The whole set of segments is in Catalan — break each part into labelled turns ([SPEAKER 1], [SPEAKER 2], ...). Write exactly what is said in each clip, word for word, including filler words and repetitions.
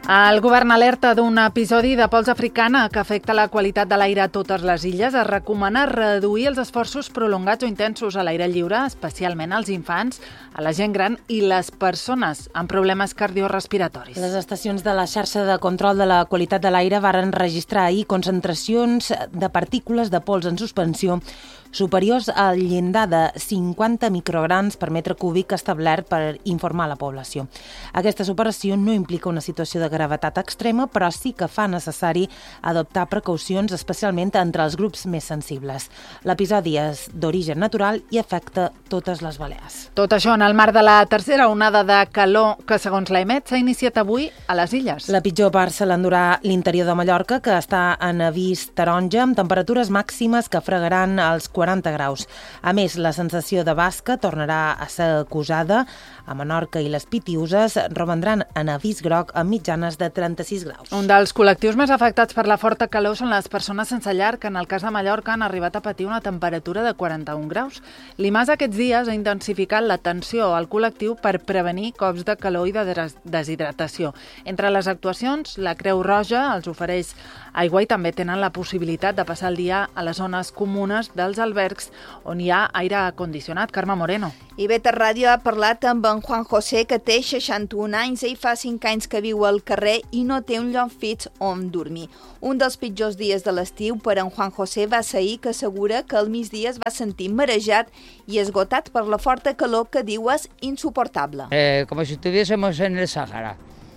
[SPEAKER 1] El govern alerta d'un episodi de pols africana que afecta la qualitat de l'aire a totes les illes. Es recomana reduir els esforços prolongats o intensos a l'aire lliure, especialment als infants, a la gent gran i les persones amb problemes cardiorespiratoris.
[SPEAKER 2] Les estacions de la xarxa de control de la qualitat de l'aire varen registrar ahir concentracions de partícules de pols en suspensió superiors al llindar de cinquanta micrograms per metre cúbic establert per informar la població. Aquesta superació no implica una situació de gravetat extrema, però sí que fa necessari adoptar precaucions, especialment entre els grups més sensibles. L'episodi és d'origen natural i afecta totes les Balears.
[SPEAKER 1] Tot això en el marc de la tercera onada de calor que, segons l'A E M E T, s'ha iniciat avui a les illes.
[SPEAKER 2] La pitjor part se l'endurà l'interior de Mallorca, que està en avís taronja, amb temperatures màximes que fregaran els quaranta graus. A més, la sensació de basca tornarà a ser acusada. A Menorca i les Pitiüses romandran en avís groc amb mitjanes de trenta-sis graus.
[SPEAKER 1] Un dels col·lectius més afectats per la forta calor són les persones sense llar, que en el cas de Mallorca han arribat a patir una temperatura de quaranta-un graus. L'I M A S aquests dies ha intensificat l'atenció al col·lectiu per prevenir cops de calor i de deshidratació. Entre les actuacions, la Creu Roja els ofereix aigua i també tenen la possibilitat de passar el dia a les zones comunes dels albergs on hi ha aire condicionat. Carme Moreno.
[SPEAKER 3] I Beta Ràdio ha parlat amb en Juan José, que té seixanta-un anys i fa cinc anys que viu al carrer i no té un lloc fix on dormir. Un dels pitjors dies de l'estiu per en Juan José va ser ahir, que assegura que al migdia es va sentir marejat i esgotat per la forta calor que diu és insuportable.
[SPEAKER 4] Eh, como si estuviésemos en el Sahara,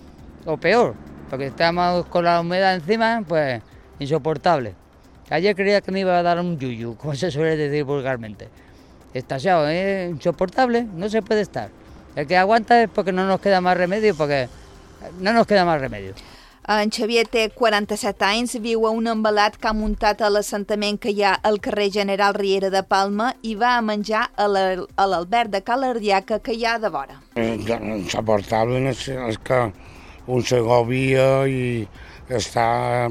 [SPEAKER 4] o peor, porque estamos con la humedad encima, pues insoportable. Ayer creía que me iba a dar un yuyu, como se suele decir vulgarmente. Estasiado, es insoportable, no se puede estar. El que aguanta es porque no nos queda más remedio, porque no nos queda más remedio.
[SPEAKER 3] En Xavier té quaranta-set anys, viu a un embalat que ha muntat a l'assentament que hi ha al carrer General Riera de Palma i va a menjar a l'alberg de Ca l'Ardiaca que hi ha de vora.
[SPEAKER 5] Insoportable és, és que un s'agobia i està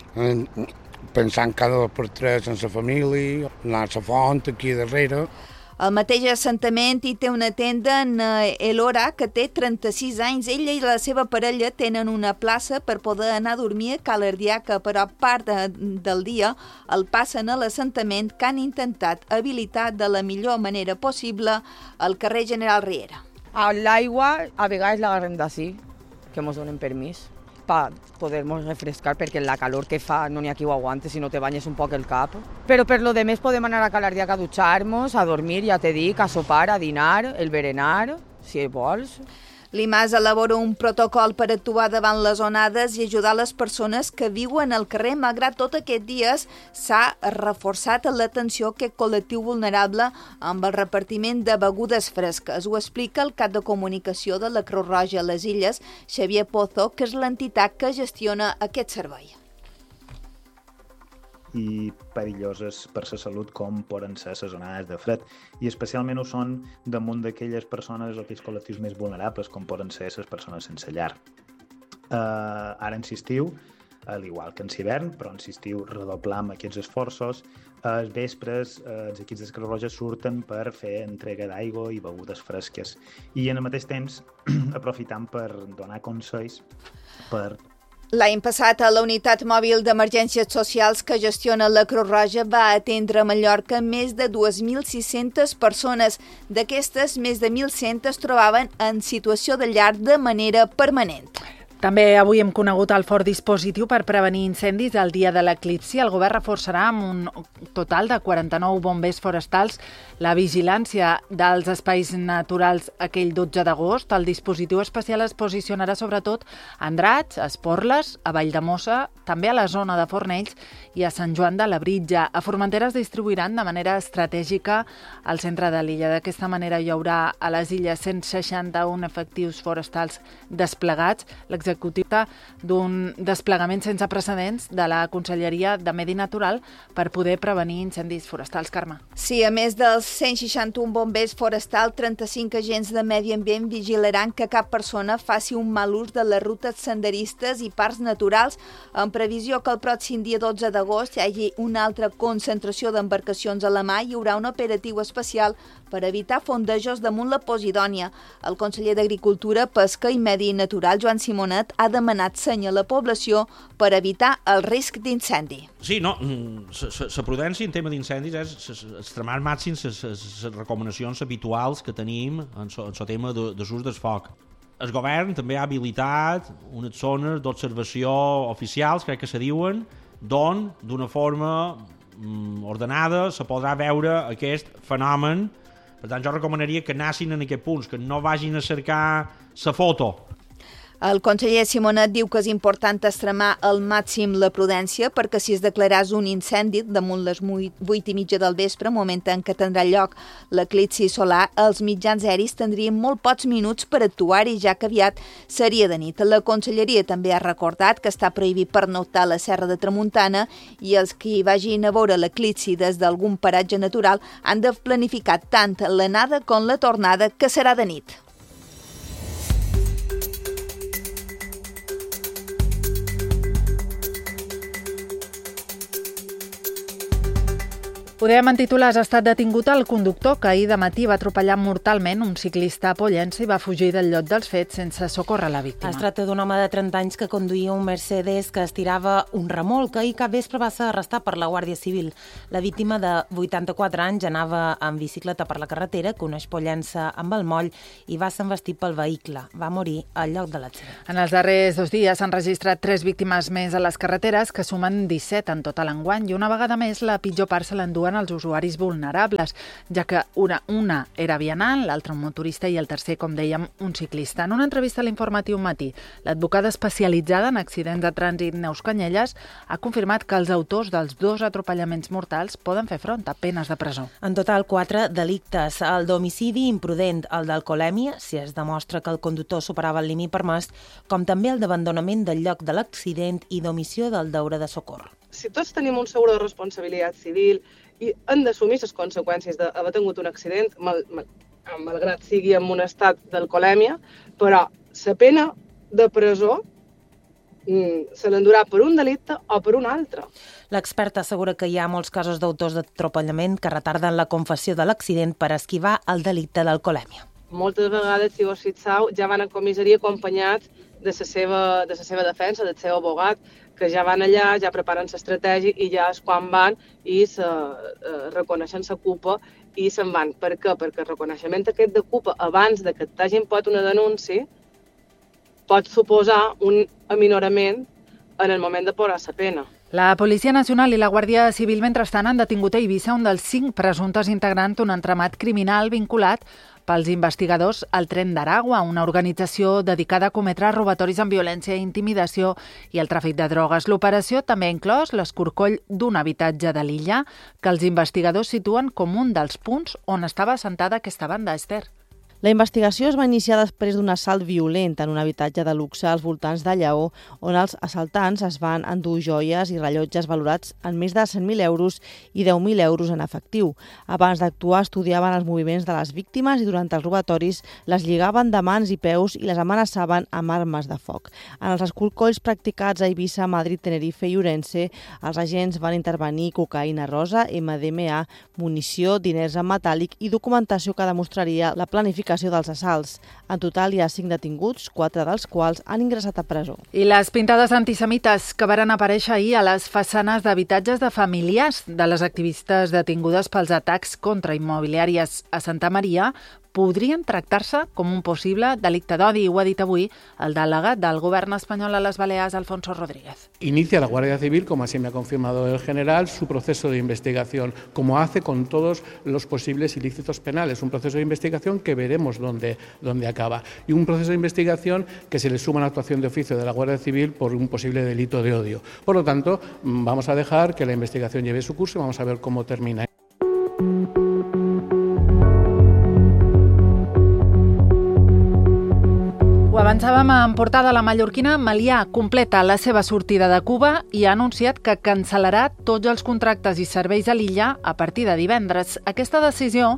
[SPEAKER 5] pensant cada dos per tres en la família, anar a la font aquí darrere.
[SPEAKER 3] Al mateix assentament hi té una tenda en Elora, que té trenta-sis anys. Ella i la seva parella tenen una plaça per poder anar a dormir a Ca l'Ardiaca, però part de, del dia el passen a l'assentament que han intentat habilitar de la millor manera possible al carrer General Riera.
[SPEAKER 6] L'aigua a vegades l'agarrem d'ací, que ens donen permís, per poder-nos refrescar, perquè la calor que fa no n'hi ha qui ho aguante si no te banyes un poc el cap. Però per lo demés podem anar a Ca l'Ardiaca a dutxar-nos, a dormir, ja te dic, a sopar, a dinar, el berenar, si vols.
[SPEAKER 3] L'I M A S elabora un protocol per actuar davant les onades i ajudar les persones que viuen al carrer. Malgrat tot, aquests dies s'ha reforçat l'atenció a aquest col·lectiu vulnerable amb el repartiment de begudes fresques. Ho explica el cap de comunicació de la Creu Roja a les Illes, Xavier Pozo, que és l'entitat que gestiona aquest servei.
[SPEAKER 7] I perilloses per la salut com poden ser les onades de fred, i especialment ho són damunt d'aquelles persones o aquells col·lectius més vulnerables com poden ser les persones sense llar. Uh, ara en estiu, al igual que en hivern, però en estiu redoblam aquests esforços. Als vespres uh, els equips de Creu Roja surten per fer entrega d'aigua i begudes fresques, i en el mateix temps aprofitant per donar consells per
[SPEAKER 3] L'any passat, la unitat mòbil d'emergències socials que gestiona la Creu Roja va atendre a Mallorca més de dues mil sis-centes persones. D'aquestes, més de mil cent es trobaven en situació de llar de manera permanent.
[SPEAKER 1] També avui hem conegut el fort dispositiu per prevenir incendis el dia de l'eclipsi. El govern reforçarà amb un total de quaranta-nou bombers forestals la vigilància dels espais naturals aquell dotze d'agost. El dispositiu especial es posicionarà sobretot a Andratx, a Esporles, a Valldemossa, també a la zona de Fornells i a Sant Joan de Labritja. A Formentera es distribuiran de manera estratègica al centre de l'illa. D'aquesta manera hi haurà a les illes cent seixanta-un efectius forestals desplegats. L'executiu d'un desplegament sense precedents de la Conselleria de Medi Natural per poder prevenir incendis forestals. Carme.
[SPEAKER 3] Sí, a més dels cent seixanta-un bombers forestals, trenta-cinc agents de medi ambient vigilaran que cap persona faci un mal ús de les rutes senderistes i parcs naturals, en previsió que el pròxim dia dotze d'agost hi hagi una altra concentració d'embarcacions a la mar. Hi haurà un operatiu especial per evitar fondejos damunt la Posidònia. El conseller d'Agricultura, Pesca i Medi Natural, Joan Simonet, ha demanat seny a la població per evitar el risc d'incendi.
[SPEAKER 8] Sí, no, la prudència en tema d'incendis és extremar al màxim les recomanacions habituals que tenim en el tema de l'ús del foc. El govern també ha habilitat unes zones d'observació oficials, crec que se diuen, d'on, d'una forma ordenada, se podrà veure aquest fenomen. Per tant, jo recomanaria que anessin en aquests punts, que no vagin a cercar la foto.
[SPEAKER 3] El conseller Simonet diu que és important extremar al màxim la prudència perquè si es declaràs un incendi damunt les vuit i mitja del vespre, moment en què tindrà lloc l'eclipsi solar, els mitjans aeris tindrien molt pocs minuts per actuar-hi, ja que aviat seria de nit. La conselleria també ha recordat que està prohibit pernoctar a la Serra de Tramuntana i els que vagin a veure l'eclipsi des d'algun paratge natural han de planificar tant l'anada com la tornada, que serà de nit.
[SPEAKER 1] Podem en titulars, ha estat detingut el conductor que ahir de matí va atropellar mortalment un ciclista a Pollença i va fugir del lloc dels fets sense socórrer la víctima.
[SPEAKER 2] Es tracta d'un home de trenta anys que conduïa un Mercedes que estirava un remolc i cap vespre va ser arrestat per la Guàrdia Civil. La víctima de vuitanta-quatre anys anava en bicicleta per la carretera, coneix Pollença amb el moll i va ser envestit pel vehicle. Va morir al lloc de l'accident.
[SPEAKER 1] En els darrers dos dies s'han registrat tres víctimes més a les carreteres, que sumen disset en tot l'enguany, i una vegada més la pitjor part se l'enduen els usuaris vulnerables, ja que una, una era vianant, l'altra un motorista i el tercer, com dèiem, un ciclista. En una entrevista a l'Informatiu Matí, l'advocada especialitzada en accidents de trànsit Neus Canyelles ha confirmat que els autors dels dos atropellaments mortals poden fer front a penes de presó.
[SPEAKER 2] En total, quatre delictes: el d'homicidi imprudent, el d'alcoholèmia, si es demostra que el conductor superava el límit permès, com també el d'abandonament del lloc de l'accident i d'omissió del deure de socor.
[SPEAKER 9] Si tots tenim un seguro de responsabilitat civil i hem d'assumir les conseqüències d'haver tingut un accident, mal, mal, malgrat sigui en un estat d'alcoholèmia, però la pena de presó se l'endurà per un delicte o per un altre.
[SPEAKER 2] L'experta assegura que hi ha molts casos d'autors d'atropellament que retarden la confessió de l'accident per esquivar el delicte d'alcoholèmia.
[SPEAKER 9] Moltes vegades, si vos fixeu, ja van a comissaria acompanyats de la seva, de la seva defensa, del seu abogat, que ja van allà, ja preparen l'estratègia i ja és quan van i se eh, reconeixen la culpa i se'n van. Per què? Perquè el reconeixement aquest de culpa abans de que t'hagin pot una denúncia pot suposar un aminorament en el moment de posar la pena.
[SPEAKER 1] La Policia Nacional i la Guàrdia Civil, mentrestant, han detingut a Eivissa un dels cinc presumptes integrants d'un entramat criminal vinculat pels investigadors al Tren d'Aragua, una organització dedicada a cometre robatoris amb violència i intimidació i el tràfic de drogues. L'operació també ha inclòs l'escorcoll d'un habitatge de l'illa que els investigadors situen com un dels punts on estava assentada aquesta banda, Esther.
[SPEAKER 10] La investigació es va iniciar després d'un assalt violent en un habitatge de luxe als voltants de Lleó, on els assaltants es van endur joies i rellotges valorats en més de cent mil euros i deu mil euros en efectiu. Abans d'actuar, estudiaven els moviments de les víctimes i durant els robatoris les lligaven de mans i peus i les amenaçaven amb armes de foc. En els escorcolls practicats a Eivissa, Madrid, Tenerife i Ourense, els agents van intervenir cocaïna rosa, ema de ema a, munició, diners en metàl·lic i documentació que demostraria la planificació dels assalts. En total hi ha cinc detinguts, quatre dels quals han ingressat a presó.
[SPEAKER 1] I les pintades antisemites que varen aparèixer ahir a les façanes d'habitatges de familiars de les activistes detingudes pels atacs contra immobiliàries a Santa Maria podrien tractar-se com un possible delicte d'odi, ho ha dit avui el delegat del govern espanyol a les Balears, Alfonso Rodríguez.
[SPEAKER 11] Inicia la Guardia Civil, como así me ha confirmado el general, su proceso de investigación, como hace con todos los posibles ilícitos penales. Un proceso de investigación que veremos dónde, dónde acaba. Y un proceso de investigación que se le suma una actuación de oficio de la Guardia Civil por un posible delito de odio. Por lo tanto, vamos a dejar que la investigación lleve su curso y vamos a ver cómo termina.
[SPEAKER 1] Ho avançàvem en portada. La mallorquina Melià completa la seva sortida de Cuba i ha anunciat que cancel·larà tots els contractes i serveis a l'illa a partir de divendres. Aquesta decisió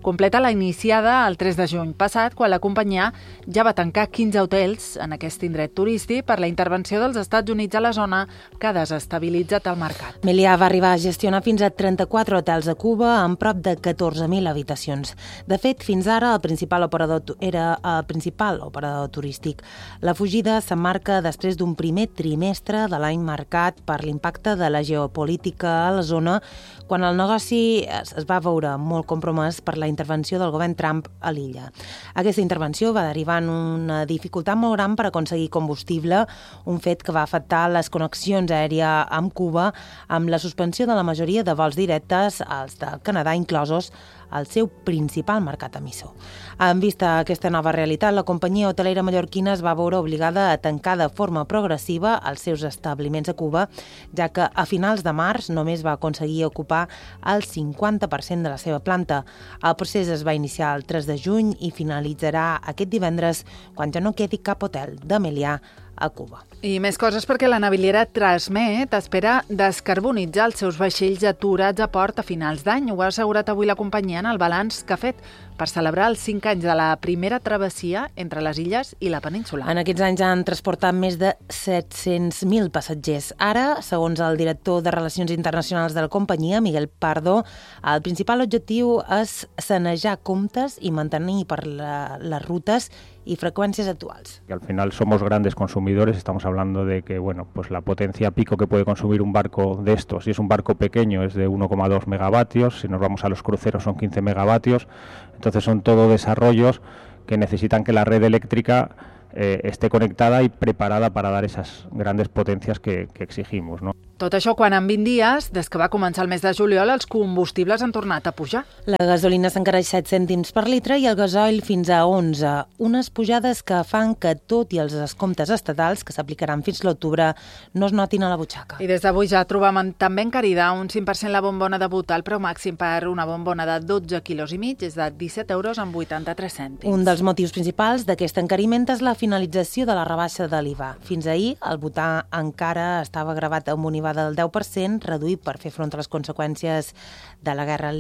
[SPEAKER 1] completa la iniciada el tres de juny passat, quan la companyia ja va tancar quinze hotels en aquest indret turístic per la intervenció dels Estats Units a la zona, que ha desestabilitzat el mercat.
[SPEAKER 2] Meliá va arribar a gestionar fins a trenta-quatre hotels a Cuba amb prop de catorze mil habitacions. De fet, fins ara el principal operador era el principal operador turístic. La fugida s'emmarca després d'un primer trimestre de l'any marcat per l'impacte de la geopolítica a la zona, quan el negoci es va veure molt compromès per la intervenció del govern Trump a l'illa. Aquesta intervenció va derivar en una dificultat molt gran per aconseguir combustible, un fet que va afectar les connexions aèries amb Cuba, amb la suspensió de la majoria de vols directes, els del Canadà inclosos, el seu principal mercat emissor. En vista aquesta nova realitat, la companyia hotelera mallorquina es va veure obligada a tancar de forma progressiva els seus establiments a Cuba, ja que a finals de març només va aconseguir ocupar el cinquanta per cent de la seva planta. El procés es va iniciar el tres de juny i finalitzarà aquest divendres, quan ja no quedi cap hotel de Meliá a Cuba.
[SPEAKER 1] I més coses perquè la naviliera Transmet espera descarbonitzar els seus vaixells aturats a port a finals d'any. Ho ha assegurat avui la companyia en el balanç que ha fet per celebrar els cinc anys de la primera travessia entre les illes i la península.
[SPEAKER 2] En aquests anys han transportat més de set-cents mil passatgers. Ara, segons el director de Relacions Internacionals de la companyia, Miguel Pardo, el principal objectiu és sanejar comptes i mantenir per la, les rutes y frecuencias actuales.
[SPEAKER 12] Al final somos grandes consumidores, estamos hablando de que bueno, pues la potencia pico que puede consumir un barco de estos, si es un barco pequeño es de uno coma dos megavatios, si nos vamos a los cruceros son quince megavatios, entonces son todo desarrollos que necesitan que la red eléctrica eh, esté conectada y preparada para dar esas grandes potencias que, que exigimos, ¿no?
[SPEAKER 1] Tot això quan en vint dies, des que va començar el mes de juliol, els combustibles han tornat a pujar.
[SPEAKER 2] La gasolina s'encareix set cèntims per litre i el gasoil fins a onze. Unes pujades que fan que tot i els descomptes estatals, que s'aplicaran fins l'octubre, no es notin a la butxaca.
[SPEAKER 1] I des d'avui ja trobem també encarida un cinc per cent la bombona de butà. El preu màxim per una bombona de dotze quilos i mig és de disset euros amb vuitanta-tres cèntims.
[SPEAKER 2] Un dels motius principals d'aquest encariment és la finalització de la rebaixa de l'I V A. Fins ahir, el butà encara estava gravat amb un I V A del deu per cent, reduït per fer front a les conseqüències de la guerra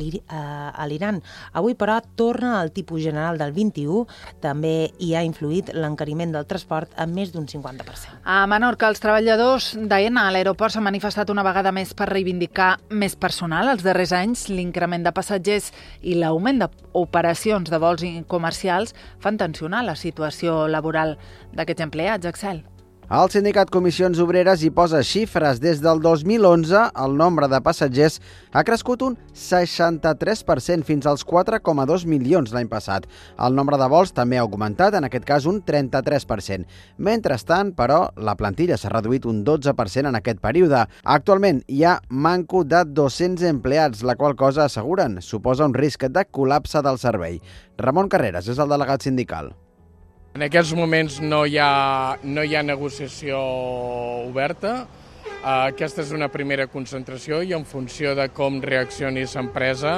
[SPEAKER 2] a l'Iran. Avui, però, torna al tipus general del vint-i-u. També hi ha influït l'encariment del transport en més d'un cinquanta per cent.
[SPEAKER 1] A Menorca, els treballadors d'AENA a l'aeroport s'han manifestat una vegada més per reivindicar més personal. Els darrers anys, l'increment de passatgers i l'augment d'operacions de vols comercials fan tensionar la situació laboral d'aquests empleats. Axel.
[SPEAKER 13] El sindicat Comissions Obreres hi posa xifres. Des del dos mil onze, el nombre de passatgers ha crescut un seixanta-tres per cent fins als quatre coma dos milions l'any passat. El nombre de vols també ha augmentat, en aquest cas un trenta-tres per cent. Mentrestant, però, la plantilla s'ha reduït un dotze per cent en aquest període. Actualment hi ha manco de dos-cents empleats, la qual cosa, asseguren, suposa un risc de col·lapse del servei. Ramon Carreras és el delegat sindical.
[SPEAKER 14] En aquests moments no hi ha, no hi ha negociació oberta. Aquesta és una primera concentració i en funció de com reaccioni l'empresa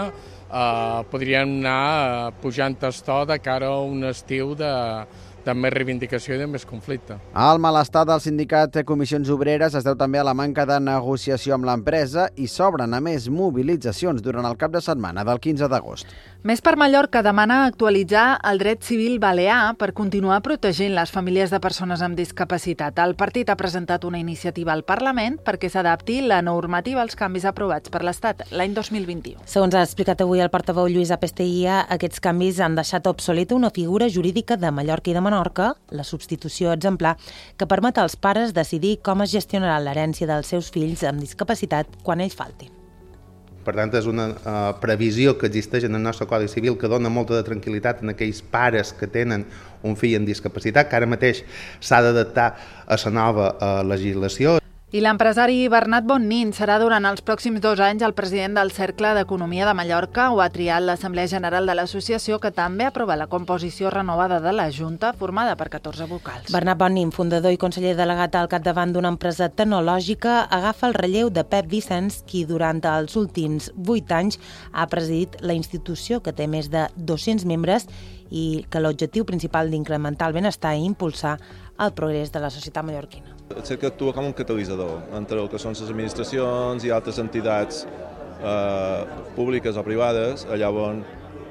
[SPEAKER 14] podríem anar pujant esto de cara a un estiu de, de més reivindicació i de més conflicte.
[SPEAKER 13] El malestar del sindicat Comissions Obreres es deu també a la manca de negociació amb l'empresa i s'obren a més mobilitzacions durant el cap de setmana del quinze d'agost.
[SPEAKER 1] Més per Mallorca demana actualitzar el dret civil balear per continuar protegint les famílies de persones amb discapacitat. El partit ha presentat una iniciativa al Parlament perquè s'adapti la normativa als canvis aprovats per l'Estat l'any dos mil vint-i-u.
[SPEAKER 2] Segons ha explicat avui el portaveu Lluís Apesteia, aquests canvis han deixat obsoleta una figura jurídica de Mallorca i de Menorca, la substitució exemplar, que permet als pares decidir com es gestionarà l'herència dels seus fills amb discapacitat quan ells faltin.
[SPEAKER 15] Per tant, és una uh, previsió que existeix en el nostre Codi Civil que dona molta de tranquil·litat en aquells pares que tenen un fill amb discapacitat, que ara mateix s'ha d'adaptar a la nova uh, legislació.
[SPEAKER 1] I l'empresari Bernat Bonnin serà durant els pròxims dos anys el president del Cercle d'Economia de Mallorca. Ho ha triat l'Assemblea General de l'Associació, que també aprova la composició renovada de la Junta, formada per catorze vocals.
[SPEAKER 2] Bernat Bonnin, fundador i conseller delegat al capdavant d'una empresa tecnològica, agafa el relleu de Pep Vicens, qui durant els últims vuit anys ha presidit la institució, que té més de dos-cents membres i que l'objectiu principal d'incrementar el benestar i impulsar el progrés de la societat mallorquina.
[SPEAKER 16] El cercle actua com un catalitzador entre el que són les administracions i altres entitats eh, públiques o privades, allà on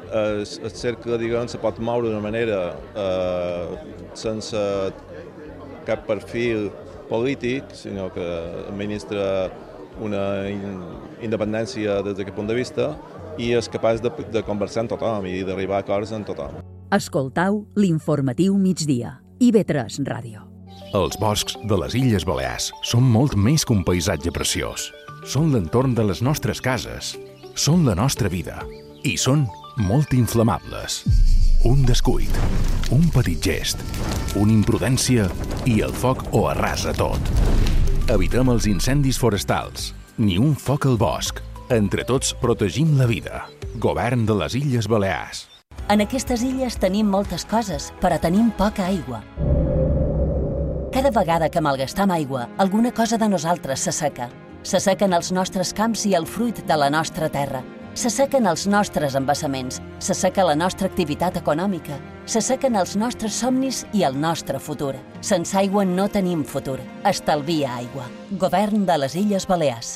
[SPEAKER 16] el, el cercle, diguem, se pot moure d'una manera eh, sense cap perfil polític, sinó que administra una in, independència des d'aquest punt de vista i és capaç de, de conversar amb tothom i d'arribar a acords amb tothom.
[SPEAKER 17] Escoltau l'informatiu migdia. I B tres Ràdio.
[SPEAKER 18] Els boscs de les Illes Balears són molt més que un paisatge preciós. Són l'entorn de les nostres cases, són la nostra vida i són molt inflamables. Un descuit, un petit gest, una imprudència i el foc ho arrasa tot. Evitem els incendis forestals, ni un foc al bosc. Entre tots protegim la vida. Govern de les Illes Balears.
[SPEAKER 17] En aquestes illes tenim moltes coses, però tenim poca aigua. Cada vegada que malgastam aigua, alguna cosa de nosaltres s'asseca. S'assequen els nostres camps i el fruit de la nostra terra. S'assequen els nostres embassaments, s'asseca la nostra activitat econòmica, s'assequen els nostres somnis i el nostre futur. Sense aigua no tenim futur. Estalvia aigua. Govern de les Illes Balears.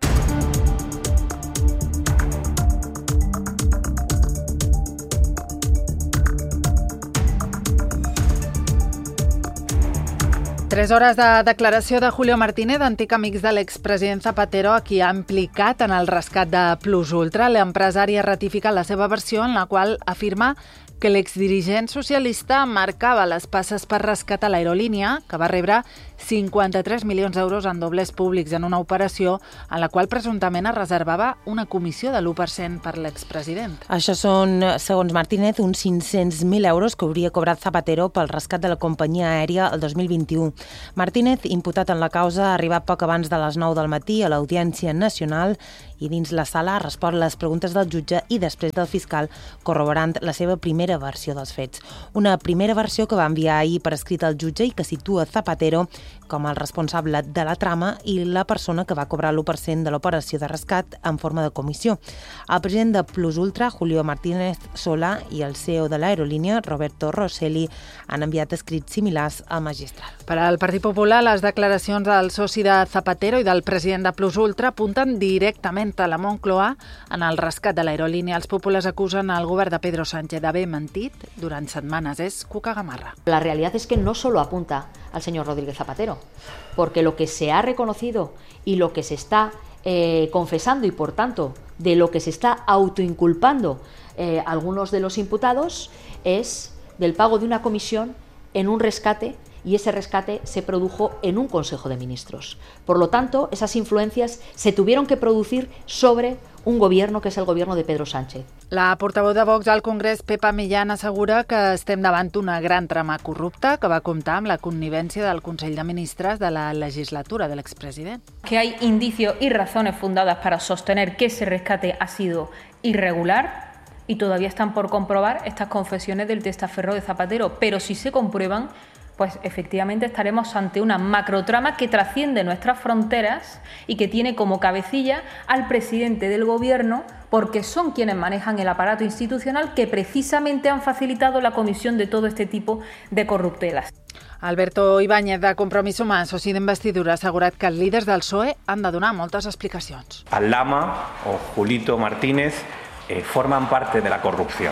[SPEAKER 1] Tres hores de declaració de Julio Martínez, antic amic de l'expresident Zapatero, a qui ha implicat en el rescat de Plus Ultra. L'empresari ha ratificat la seva versió en la qual afirma que l'exdirigent socialista marcava les passes per rescatar l'aerolínia, que va rebre cinquanta-tres milions d'euros en dobles públics en una operació en la qual presumptament es reservava una comissió de l'u per cent per l'expresident.
[SPEAKER 2] Això són, segons Martínez, uns cinc-cents mil euros que hauria cobrat Zapatero pel rescat de la companyia aèria el dos mil vint-i-u. Martínez, imputat en la causa, ha arribat poc abans de les nou del matí a l'Audiència Nacional i dins la sala ha respost les preguntes del jutge i després del fiscal, corroborant la seva primera versió dels fets. Una primera versió que va enviar ahir per escrit al jutge i que situa Zapatero com el responsable de la trama i la persona que va cobrar l'u per cent de l'operació de rescat en forma de comissió. El president de Plus Ultra, Julio Martínez Solà, i el C E O de l'aerolínia, Roberto Rosselli, han enviat escrits similars al magistrat.
[SPEAKER 1] Per al Partit Popular, les declaracions del soci de Zapatero i del president de Plus Ultra apunten directament a la Moncloa en el rescat de l'aerolínia. Els populars acusen al govern de Pedro Sánchez d'haver mentit durant setmanes. És Cuca Gamarra.
[SPEAKER 19] La realidad es que no solo apunta al señor Rodríguez Zapatero, porque lo que se ha reconocido y lo que se está eh, confesando y por tanto de lo que se está autoinculpando eh, algunos de los imputados es del pago de una comisión en un rescate, y ese rescate se produjo en un Consejo de Ministros. Por lo tanto, esas influencias se tuvieron que producir sobre un gobierno que és el gobierno de Pedro Sánchez.
[SPEAKER 1] La portaveu de Vox al Congrés, Pepa Millán, assegura que estem davant una gran trama corrupta que va comptar amb la connivència del Consell de Ministres de la legislatura de l'expresident.
[SPEAKER 20] Que hay indicios y razones fundadas para sostener que ese rescate ha sido irregular y todavía están por comprobar estas confesiones del testaferro de Zapatero, pero si se comprueban, pues efectivamente estaremos ante una macrotrama que trasciende nuestras fronteras y que tiene como cabecilla al presidente del gobierno, porque son quienes manejan el aparato institucional que precisamente han facilitado la comisión de todo este tipo de corruptelas.
[SPEAKER 1] Alberto Ibáñez, de Compromís Humà, soci d'investidura, ha assegurat que els líders del P S O E han de donar moltes explicacions.
[SPEAKER 21] Aldama o Julito Martínez eh, forman parte de la corrupción.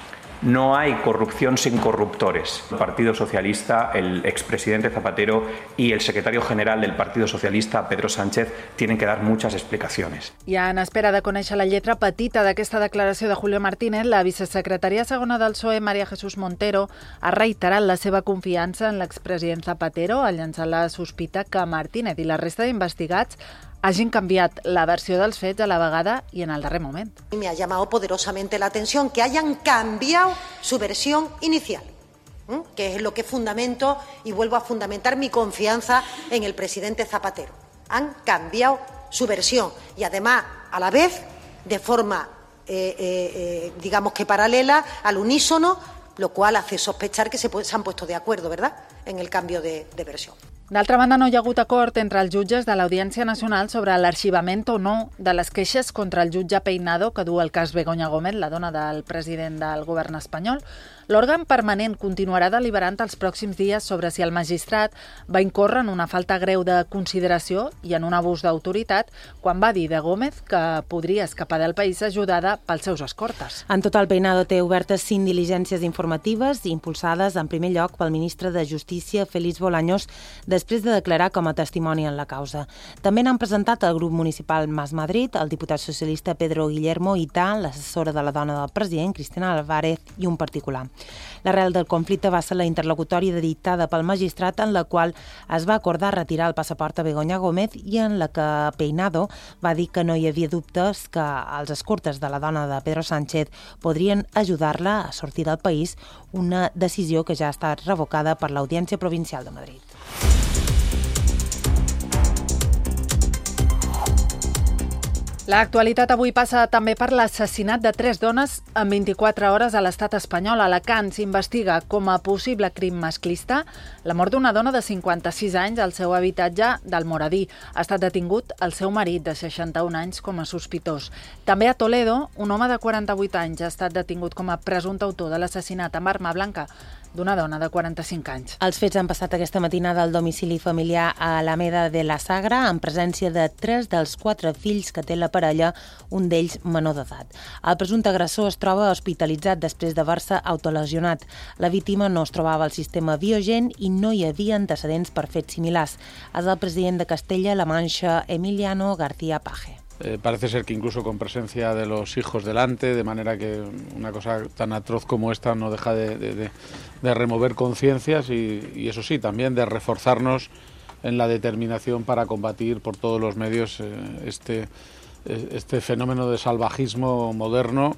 [SPEAKER 21] No hay corrupción sin corruptores. El Partido Socialista, el expresidente Zapatero y el secretario general del Partido Socialista, Pedro Sánchez, tienen que dar muchas explicaciones.
[SPEAKER 1] I en espera de conèixer la lletra petita d'aquesta declaració de Julio Martínez, la vicesecretària segona del P S O E, María Jesús Montero, ha reiterat la seva confiança en l'expresident Zapatero, ha llançat la sospita que Martínez i la resta d'investigats hagin canviat la versió dels fets a la vegada y en el darrer moment.
[SPEAKER 22] Me ha llamado poderosamente la atención que hayan cambiado su versión inicial, ¿eh? que es lo que fundamento y vuelvo a fundamentar mi confianza en el presidente Zapatero. Han cambiado su versión y además a la vez de forma, eh, eh, digamos que paralela, al unísono, lo cual hace sospechar que se, se han puesto de acuerdo, ¿verdad?, en el cambio de, de versión.
[SPEAKER 1] D'altra banda, no hi ha hagut acord entre els jutges de l'Audiència Nacional sobre l'arxivament o no de les queixes contra el jutge Peinado que du el cas Begoña Gómez, la dona del president del govern espanyol. L'òrgan permanent continuarà deliberant els pròxims dies sobre si el magistrat va incórrer en una falta greu de consideració i en un abús d'autoritat quan va dir de Gómez que podria escapar del país ajudada pels seus escortes.
[SPEAKER 2] En total, Peinado té obertes cinc diligències informatives impulsades en primer lloc pel ministre de Justícia, Félix Bolaños, després de declarar com a testimoni en la causa. També n'han presentat el grup municipal Mas Madrid, el diputat socialista Pedro Guillermo i tal, l'assessora de la dona del president, Cristina Álvarez, i un particular. L'arrel del conflicte va ser la interlocutòria dictada pel magistrat en la qual es va acordar retirar el passaport a Begoña Gómez i en la que Peinado va dir que no hi havia dubtes que els escortes de la dona de Pedro Sánchez podrien ajudar-la a sortir del país, una decisió que ja ha estat revocada per l'Audiència Provincial de Madrid.
[SPEAKER 1] L'actualitat avui passa també per l'assassinat de tres dones en vint-i-quatre hores a l'estat espanyol. A Alacant s'investiga com a possible crim masclista la mort d'una dona de cinquanta-sis anys al seu habitatge d'Almoradí. Ha estat detingut el seu marit de seixanta-un anys com a sospitós. També a Toledo, un home de quaranta-vuit anys ha estat detingut com a presumpte autor de l'assassinat amb arma blanca d'una dona de quaranta-cinc anys.
[SPEAKER 2] Els fets han passat aquesta matinada al domicili familiar a Alameda de la Sagra, en presència de tres dels quatre fills que té la parella, un d'ells menor d'edat. El presumpte agressor es troba hospitalitzat després d'haver-se autolesionat. La víctima no es trobava al sistema Biogen i no hi havia antecedents per fets similars. És el president de Castella-La Manxa, Emiliano García Paje.
[SPEAKER 11] Eh, parece ser que incluso con presencia de los hijos delante, de manera que una cosa tan atroz como esta no deja de, de, de, de remover conciencias y, y eso sí, también de reforzarnos en la determinación para combatir por todos los medios eh, este, este fenómeno de salvajismo moderno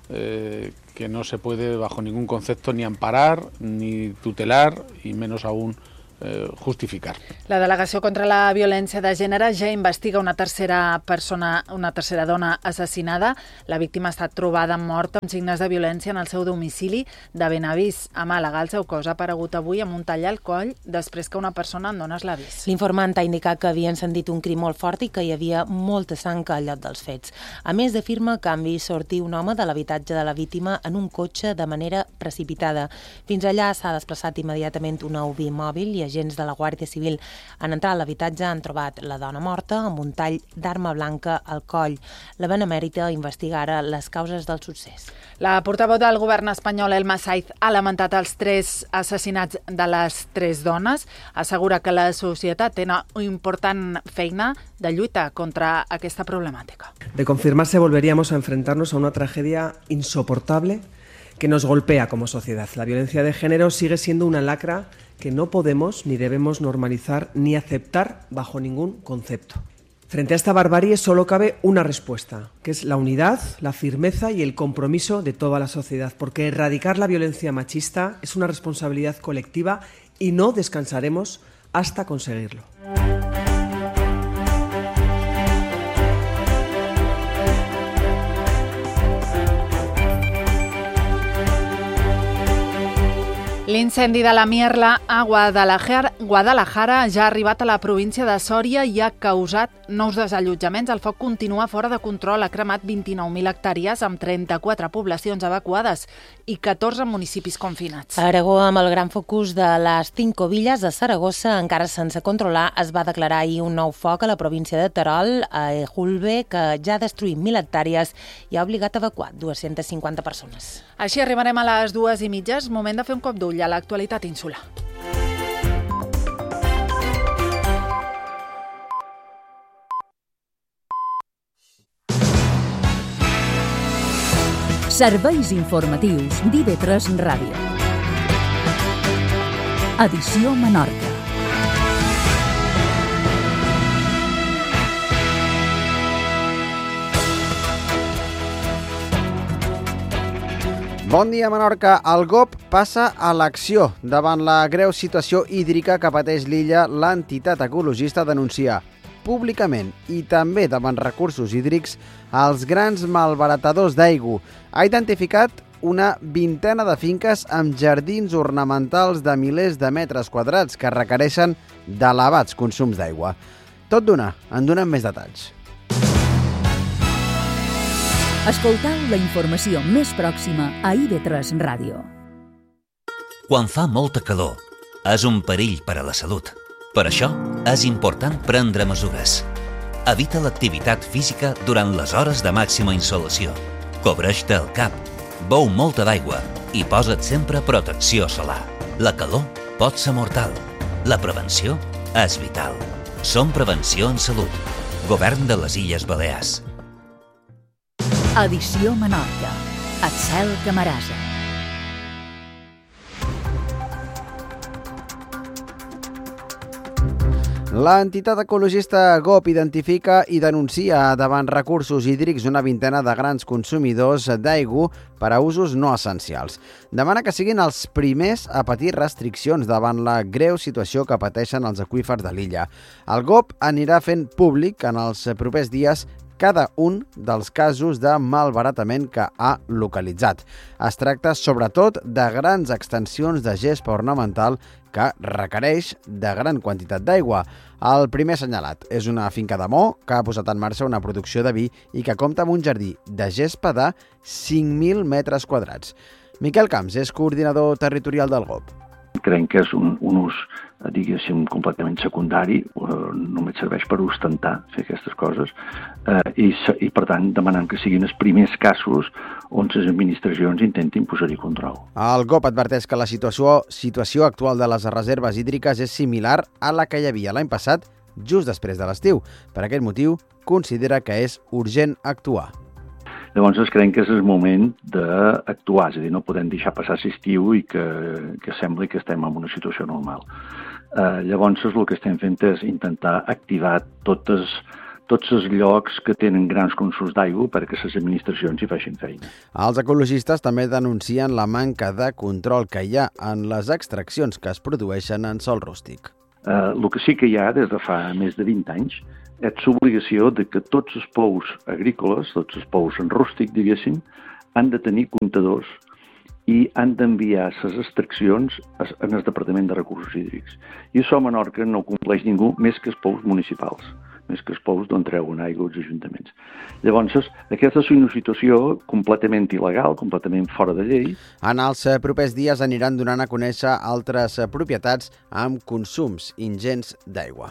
[SPEAKER 11] eh, que no se puede bajo ningún concepto ni amparar, ni tutelar y menos aún Eh, justificar.
[SPEAKER 1] La Delegació contra la Violència de Gènere ja investiga una tercera persona, una tercera dona assassinada. La víctima ha estat trobada morta amb signes de violència en el seu domicili de Benavís, a Màlaga. El seu cos ha aparegut avui amb un tall al coll després que una persona en dones l'ha vist.
[SPEAKER 2] L'informant ha indicat que havien sentit un crim molt fort i que hi havia molta sang al lloc dels fets. A més, afirma que han vist sortir un home de l'habitatge de la víctima en un cotxe de manera precipitada. Fins allà s'ha desplaçat immediatament una U B I mòbil i agents de la Guàrdia Civil. En entrar a l'habitatge han trobat la dona morta amb un tall d'arma blanca al coll. La Benemèrita investiga ara les causes del succés.
[SPEAKER 1] La portaveu del govern espanyol, Elma Saiz, ha lamentat els tres assassinats de les tres dones. Assegura que la societat té una important feina de lluita contra aquesta problemàtica.
[SPEAKER 4] De confirmarse, volveríamos a enfrentarnos a una tragedia insoportable que nos golpea como sociedad. La violencia de género sigue siendo una lacra que no podemos ni debemos normalizar ni aceptar bajo ningún concepto. Frente a esta barbarie solo cabe una respuesta, que es la unidad, la firmeza y el compromiso de toda la sociedad, porque erradicar la violencia machista es una responsabilidad colectiva y no descansaremos hasta conseguirlo.
[SPEAKER 1] L'incendi de la Mierla a Guadalajara, Guadalajara ja ha arribat a la província de Sòria i ha causat nous desallotjaments. El foc continua fora de control, ha cremat vint-i-nou mil hectàrees amb trenta-quatre poblacions evacuades i catorze municipis confinats.
[SPEAKER 2] A Aragó, amb el gran focus de les Cinco Villas de Saragossa, encara sense controlar, es va declarar ahir un nou foc a la província de Terol, a Ejulbe, que ja ha destruït mil hectàrees i ha obligat a evacuar dues-centes cinquanta persones.
[SPEAKER 1] Així arribarem a les dues i mitges. Moment de fer un cop d'ull a l'actualitat insular.
[SPEAKER 5] Serveis informatius d'I V tres Ràdio. Edició Menorca.
[SPEAKER 13] Bon dia, Menorca. El G O P passa a l'acció. Davant la greu situació hídrica que pateix l'illa, l'entitat ecologista denuncia públicament i també davant recursos hídrics els grans malbaratadors d'aigua. Ha identificat una vintena de finques amb jardins ornamentals de milers de metres quadrats que requereixen d'elevats consums d'aigua. Tot d'una, en donem més detalls.
[SPEAKER 5] Escoltau la informació més pròxima a I V tres Ràdio.
[SPEAKER 6] Quan fa molta calor, és un perill per a la salut. Per això, és important prendre mesures. Evita l'activitat física durant les hores de màxima insolació. Cobreix-te el cap, beu molta d'aigua i posa't sempre protecció solar. La calor pot ser mortal. La prevenció és vital. Som Prevenció en Salut. Govern de les Illes Balears.
[SPEAKER 5] Edició Menorca. Axel Camarasa.
[SPEAKER 13] L'entitat ecologista G O P identifica i denuncia davant recursos hídrics una vintena de grans consumidors d'aigua per a usos no essencials. Demana que siguin els primers a patir restriccions davant la greu situació que pateixen els aqüífers de l'illa. El G O P anirà fent públic en els propers dies cada un dels casos de malbaratament que ha localitzat. Es tracta sobretot de grans extensions de gespa ornamental que requereix de gran quantitat d'aigua. El primer assenyalat és una finca de Mo que ha posat en marxa una producció de vi i que compta amb un jardí de gespa de cinc mil metres quadrats. Miquel Camps és coordinador territorial del G O P.
[SPEAKER 7] Creiem que és un, un ús, diguéssim, completament secundari, eh, només serveix per ostentar fer aquestes coses, eh, i, i per tant demanem que siguin els primers casos on les administracions intentin posar-hi control.
[SPEAKER 13] El G O P adverteix que la situació, situació actual de les reserves hídriques és similar a la que hi havia l'any passat, just després de l'estiu. Per aquest motiu, considera que és urgent actuar.
[SPEAKER 7] Llavors es creiem que és el moment d'actuar, és a dir, no podem deixar passar l'estiu i que, que sembli que estem en una situació normal. Eh, llavors el que estem fent és intentar activar totes, tots els llocs que tenen grans consums d'aigua perquè les administracions hi facin feina.
[SPEAKER 13] Els ecologistes també denuncien la manca de control que hi ha en les extraccions que es produeixen en sòl rústic.
[SPEAKER 7] Eh, el que sí que hi ha des de fa més de vint anys és l'obligació de que tots els pous agrícoles, tots els pous en rústic, diguéssim, han de tenir comptadors i han d'enviar les extraccions en el Departament de Recursos Hídrics. I això a Menorca no compleix ningú més que els pous municipals, més que els pous d'on treuen aigua els ajuntaments. Llavors, aquesta és una situació completament il·legal, completament fora de llei.
[SPEAKER 13] En els propers dies aniran donant a conèixer altres propietats amb consums ingents d'aigua.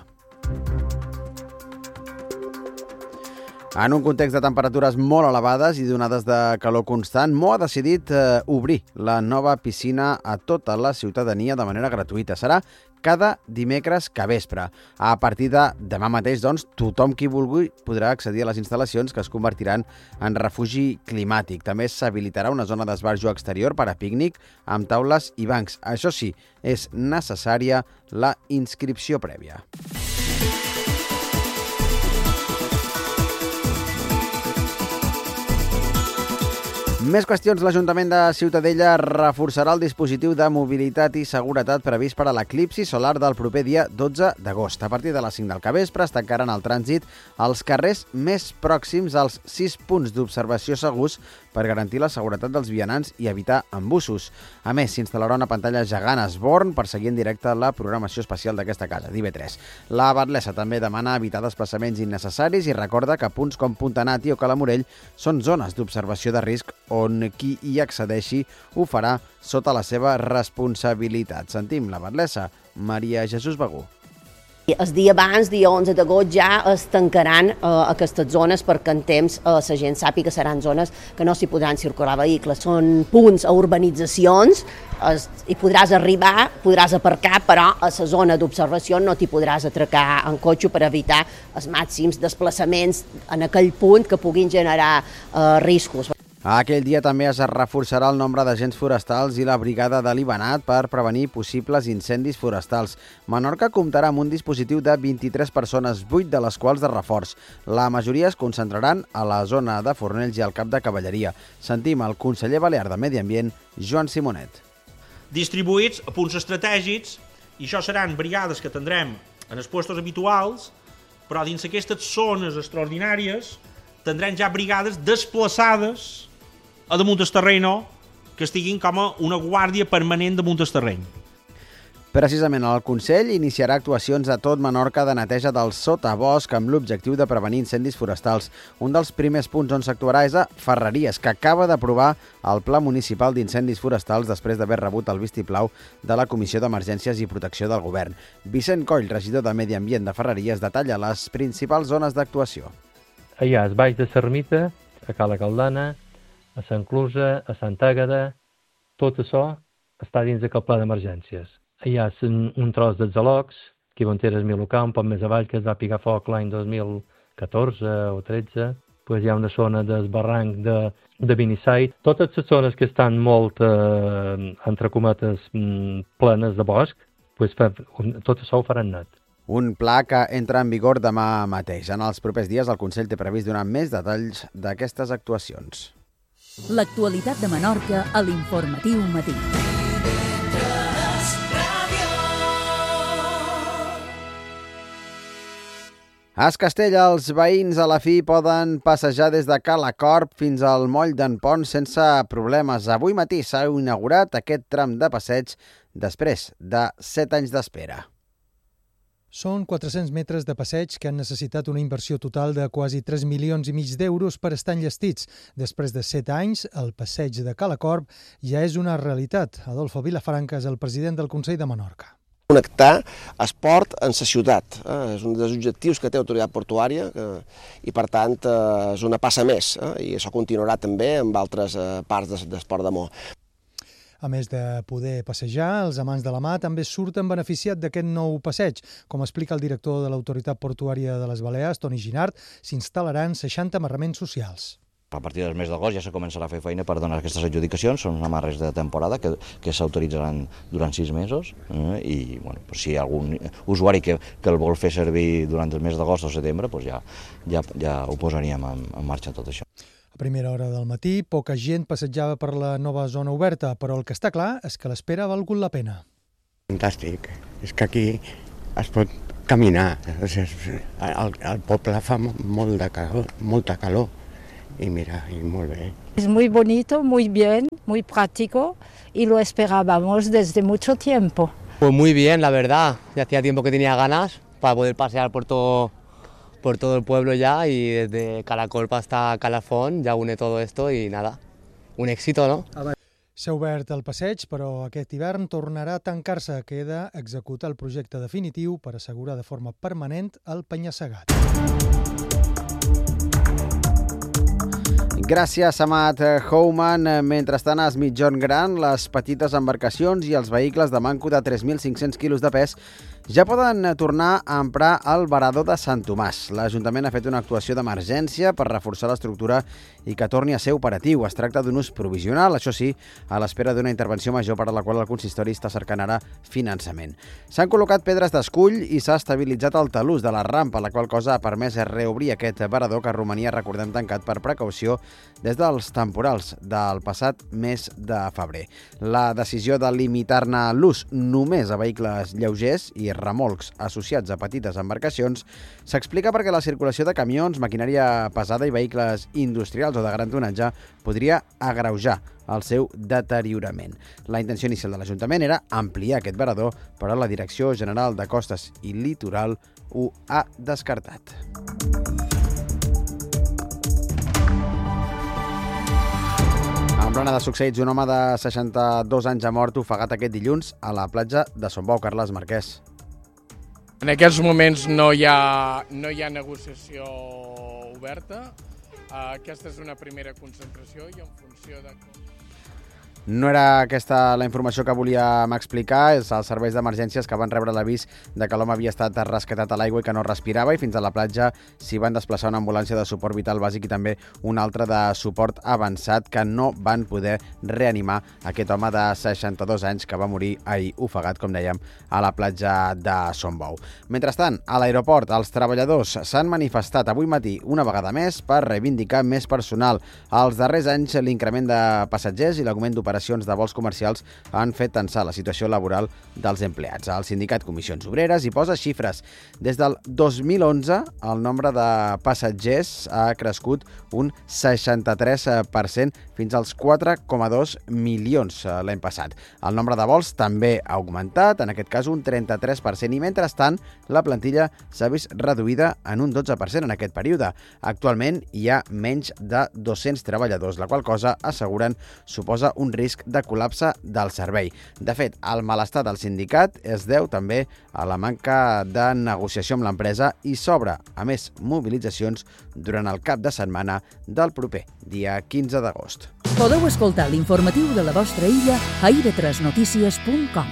[SPEAKER 13] En un context de temperatures molt elevades i d'onades de calor constant, Mo ha decidit eh, obrir la nova piscina a tota la ciutadania de manera gratuïta. Serà cada dimecres que vespre. A partir de demà mateix, doncs, tothom qui vulgui podrà accedir a les instal·lacions que es convertiran en refugi climàtic. També s'habilitarà una zona d'esbarjo exterior per a pícnic amb taules i bancs. Això sí, és necessària la inscripció prèvia. Més qüestions. L'Ajuntament de Ciutadella reforçarà el dispositiu de mobilitat i seguretat previst per a l'eclipsi solar del proper dia dotze d'agost. A partir de les cinc del capvespre es tancaran el trànsit als carrers més pròxims als sis punts d'observació segurs per garantir la seguretat dels vianants i evitar embussos. A més, s'instal·larà una pantalla gegant a Esborn per seguir en directe la programació especial d'aquesta casa, d'I V tres. La batlessa també demana evitar desplaçaments innecessaris i recorda que punts com Puntanati o Calamorell són zones d'observació de risc on qui hi accedeixi ho farà sota la seva responsabilitat. Sentim la batlessa, Maria Jesús Begú.
[SPEAKER 23] El dia abans, dia onze d'agost, ja es tancaran eh, aquestes zones perquè en temps eh, la gent sàpiga que seran zones que no s'hi podran circular vehicles. Són punts a urbanitzacions, es, hi podràs arribar, podràs aparcar, però a la zona d'observació no t'hi podràs atracar en cotxe per evitar els màxims desplaçaments en aquell punt que puguin generar eh, riscos.
[SPEAKER 13] Aquell dia també es reforçarà el nombre d'agents forestals i la brigada de l'Ibanat per prevenir possibles incendis forestals. Menorca comptarà amb un dispositiu de vint-i-tres persones, vuit de les quals de reforç. La majoria es concentraran a la zona de Fornells i al cap de cavalleria. Sentim el conseller balear de Medi Ambient, Joan Simonet.
[SPEAKER 8] Distribuïts a punts estratègics, i això seran brigades que tindrem en els puestos habituals, però dins aquestes zones extraordinàries tindrem ja brigades desplaçades a damunt del terreny que estiguin com a una guàrdia permanent damunt del terreny.
[SPEAKER 13] Precisament el Consell iniciarà actuacions a tot Menorca de neteja del sotabosc amb l'objectiu de prevenir incendis forestals. Un dels primers punts on s'actuarà és a Ferreries, que acaba d'aprovar el Pla Municipal d'Incendis Forestals després d'haver rebut el vistiplau de la Comissió d'Emergències i Protecció del Govern. Vicent Coll, regidor de Medi Ambient de Ferreries, detalla les principals zones d'actuació.
[SPEAKER 3] Hi ha el Baix de Sermita, a Cala Caldana, a Sant Clusa, a Sant Àgueda, tot això està dins d'aquest pla d'emergències. Hi ha un tros dels Alocs, que on era el Milocà, un poc més avall, que es va picar foc l'any dos mil catorze o tretze. Pues hi ha una zona del barranc de, de Benissait. Totes les zones que estan molt, eh, entre cometes, plenes de bosc, pues, tot això ho faran net.
[SPEAKER 13] Un pla que entra en vigor demà mateix. En els propers dies el Consell té previst donar més detalls d'aquestes actuacions.
[SPEAKER 5] L'actualitat de Menorca a l'Informatiu Matí.
[SPEAKER 13] A Es Castella, els veïns a la fi poden passejar des de Cala Corb fins al moll d'en Pont sense problemes. Avui matí s'ha inaugurat aquest tram de passeig després de set anys d'espera.
[SPEAKER 9] Són quatre-cents metres de passeig que han necessitat una inversió total de quasi tres milions i mig d'euros per estar enllestits. Després de set anys, el passeig de Cala Corb ja és una realitat. Adolfo Vilafranca és el president del Consell de Menorca.
[SPEAKER 10] Connectar esport en la ciutat. Eh? És un dels objectius que té l'autoritat portuària que, i, per tant, eh, és una passa més. Eh? I això continuarà també amb altres eh, parts d'esport de Mo.
[SPEAKER 9] A més de poder passejar, els amants de la mà també surten beneficiat d'aquest nou passeig. Com explica el director de l'Autoritat Portuària de les Balears, Toni Ginard, s'instal·laran seixanta amarraments socials.
[SPEAKER 24] A partir del mes d'agost ja se començarà a fer feina per donar aquestes adjudicacions, són amarres de temporada que, que s'autoritzaran durant sis mesos eh, i bueno, pues si hi ha algun usuari que, que el vol fer servir durant el mes d'agost o setembre, pues ja, ja, ja ho posaríem en, en marxa tot això.
[SPEAKER 9] A primera hora del matí, poca gent passejava per la nova zona oberta, però el que està clar és que l'espera ha valgut la pena.
[SPEAKER 25] Fantàstic, és que aquí es pot caminar, el, el poble fa molt de calor, molta calor. Y mira, y muy bien.
[SPEAKER 26] Es muy bonito, muy bien, muy práctico y lo esperábamos desde mucho tiempo.
[SPEAKER 27] Pues muy bien, la verdad. Ya hacía tiempo que tenía ganas para poder pasear por todo, por todo el pueblo ya y desde Calacolpa hasta Calafón ya une todo esto y nada, un éxito, ¿no?
[SPEAKER 9] S'ha obert el passeig, però aquest hivern tornarà a tancar-se. Queda executar el projecte definitiu per assegurar de forma permanent el penya-segat.
[SPEAKER 13] Gràcies, Amat Houman. Mentrestant, a Es Migjorn Gran, les petites embarcacions i els vehicles de manco de tres mil cinc-cents quilos de pes ja poden tornar a emprar el varador de Sant Tomàs. L'Ajuntament ha fet una actuació d'emergència per reforçar l'estructura i que torni a ser operatiu. Es tracta d'un ús provisional, això sí, a l'espera d'una intervenció major per a la qual el consistori està cercant ara finançament. S'han col·locat pedres d'escull i s'ha estabilitzat el talús de la rampa, la qual cosa ha permès reobrir aquest varador que romania, recordem, tancat per precaució des dels temporals del passat mes de febrer. La decisió de limitar-ne l'ús només a vehicles lleugers i remolcs associats a petites embarcacions s'explica perquè la circulació de camions, maquinària pesada i vehicles industrials o de gran tonatge podria agreujar el seu deteriorament. La intenció inicial de l'Ajuntament era ampliar aquest varador, però la Direcció General de Costes i Litoral ho ha descartat. En plana de succeïts, un home de seixanta-dos anys ha mort ofegat aquest dilluns a la platja de Son Bou. Carles Marquès.
[SPEAKER 14] En aquests moments no hi ha, no hi ha negociació oberta. Aquesta és una primera concentració i en funció de...
[SPEAKER 13] No era aquesta la informació que volíem explicar, és els serveis d'emergències que van rebre l'avís de que l'home havia estat rescatat a l'aigua i que no respirava, i fins a la platja s'hi van desplaçar una ambulància de suport vital bàsic i també una altra de suport avançat que no van poder reanimar aquest home de seixanta-dos anys que va morir ahir ofegat, com dèiem, a la platja de Son Bou. Mentrestant, a l'aeroport, els treballadors s'han manifestat avui matí una vegada més per reivindicar més personal. Els darrers anys, l'increment de passatgers i l'augment d'operacions operacions de vols comercials han fet tensar la situació laboral dels empleats. El sindicat Comissions Obreres hi posa xifres. Des del dos mil onze, el nombre de passatgers ha crescut un seixanta-tres per cent fins als quatre coma dos milions l'any passat. El nombre de vols també ha augmentat, en aquest cas un trenta-tres per cent, i mentrestant la plantilla s'ha vist reduïda en un dotze per cent en aquest període. Actualment hi ha menys de dos-cents treballadors, la qual cosa, asseguren, suposa un risc de col·lapse del servei. De fet, el malestar del sindicat es deu també a la manca de negociació amb l'empresa i s'obre, a més, mobilitzacions durant el cap de setmana del proper dia quinze d'agost.
[SPEAKER 5] Podeu escoltar l'informatiu de la vostra illa a i ve tres notícies punt com.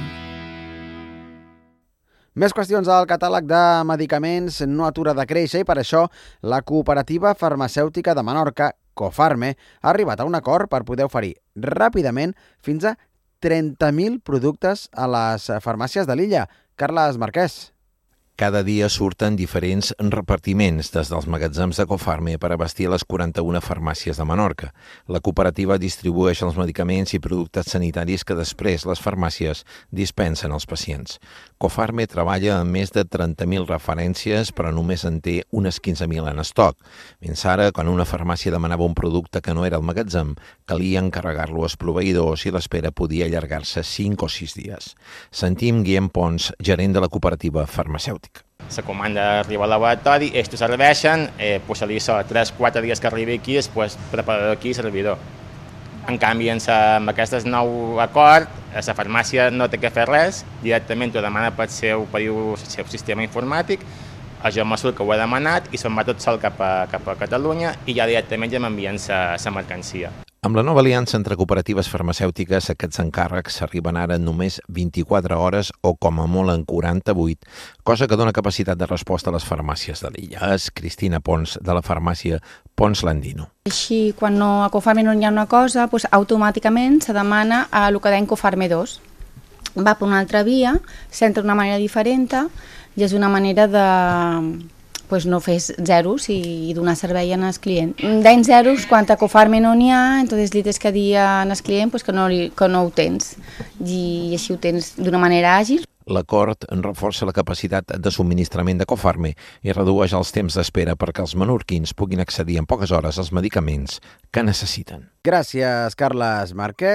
[SPEAKER 13] Més qüestions. El catàleg de medicaments no atura de créixer i per això la cooperativa farmacèutica de Menorca, Cofarme, ha arribat a un acord per poder oferir ràpidament fins a trenta mil productes a les farmàcies de l'illa. Carles Marquès.
[SPEAKER 12] Cada dia surten diferents repartiments des dels magatzems de Cofarme per abastir les quaranta-una farmàcies de Menorca. La cooperativa distribueix els medicaments i productes sanitaris que després les farmàcies dispensen als pacients. Cofarme treballa amb més de trenta mil referències, però només en té unes quinze mil en estoc. Fins ara, quan una farmàcia demanava un producte que no era al magatzem, calia encarregar-lo als proveïdors i l'espera podia allargar-se cinc o sis dies. Sentim Guillem Pons, gerent de la cooperativa farmacèutica.
[SPEAKER 15] La comanda arriba al laboratori, ells t'ho serveixen, eh, pues se li sona tres quatre dies que arribi aquí, després preparador aquí i servidor. En canvi, en sa, amb aquest nou acord, la farmàcia no té que fer res, directament ho demana pel seu, per el seu sistema informàtic, jo m'assurt que ho he demanat i se'n va tot sol cap a, cap a Catalunya i ja directament ja m'envien la mercancia.
[SPEAKER 12] Amb la nova aliança entre cooperatives farmacèutiques, aquests encàrrecs s'arriben ara en només vint-i-quatre hores o com a molt en quaranta-vuit, cosa que dona capacitat de resposta a les farmàcies de l'illa. És Cristina Pons, de la farmàcia Pons Landino.
[SPEAKER 16] Així, quan no, a Cofarme no hi ha una cosa, doncs, automàticament se demana a el que deien Cofarme dos. Va per una altra via, s'entra d'una manera diferent i és una manera de pues, no fer zeros i donar servei al client. Deien zeros, quan a Cofarme no n'hi ha, entonces li tens que dir al client pues, que, no, que no ho tens i així ho tens d'una manera àgil.
[SPEAKER 12] L'acord reforça la capacitat de subministrament de Cofarme i redueix els temps d'espera perquè els menorquins puguin accedir en poques hores als medicaments que necessiten.
[SPEAKER 13] Gràcies, Carles Marquès.